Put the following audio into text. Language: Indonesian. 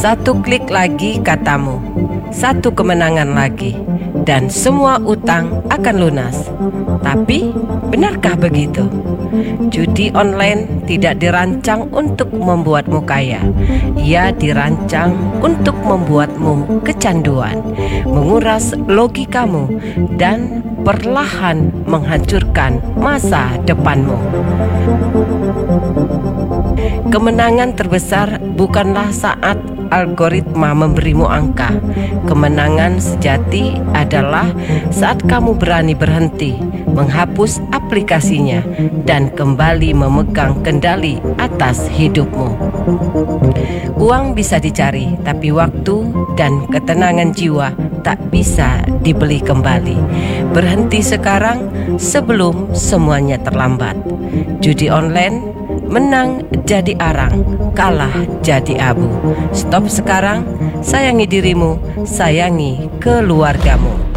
Satu klik lagi katamu, satu kemenangan lagi, dan semua utang akan lunas. Tapi, benarkah begitu? Judi online tidak dirancang untuk membuatmu kaya. Ia dirancang untuk membuatmu kecanduan, menguras logikamu, dan perlahan menghancurkan masa depanmu. Kemenangan terbesar bukanlah saat algoritma memberimu angka. Kemenangan sejati adalah saat kamu berani berhenti, menghapus aplikasinya, dan kembali memegang kendali atas hidupmu. Uang bisa dicari, tapi waktu dan ketenangan jiwa tak bisa dibeli kembali. Berhenti sekarang sebelum semuanya terlambat. Judi online, menang jadi arang, kalah jadi abu. Stop sekarang, sayangi dirimu, sayangi keluargamu.